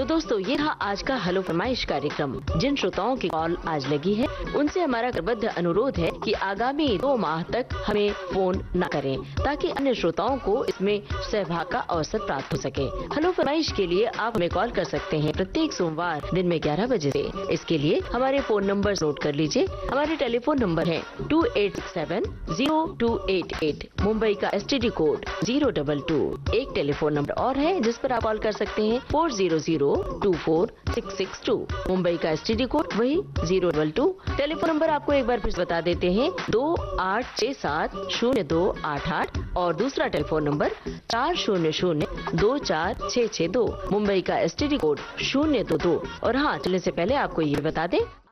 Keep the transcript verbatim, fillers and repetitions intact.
दोस्तों, ये रहा आज का हेलो फरमाइश कार्यक्रम। जिन श्रोताओं की कॉल आज लगी है उनसे हमारा करबद्ध अनुरोध है कि आगामी दो माह तक हमें फोन न करें, ताकि अन्य श्रोताओं को इसमें सहभाग का अवसर प्राप्त हो सके। हेलो फरमाइश के लिए आप हमें कॉल कर सकते हैं प्रत्येक सोमवार दिन में ग्यारह बजे से। इसके लिए हमारे फोन नंबर नोट कर लीजिए। हमारे टेलीफोन नंबर है to eight six seven zero to eight eight, Mumbai का S T D code zero double two. एक टेलीफोन नंबर और है जिस पर आप कॉल कर सकते हैं four zero zero to four six six to, Mumbai का एस टी डी कोड वही zero double two. Telephone number आपको एक बार फिर बता देते हैं दो आठ छह सात शून्य दो आठ आठ, और दूसरा टेलीफोन नंबर चार शून्य शून्य दो चार छह छह दो, मुंबई का एस टी डी कोड शून्य दो दो। और हाँ, चलने से पहले आपको ये बता दें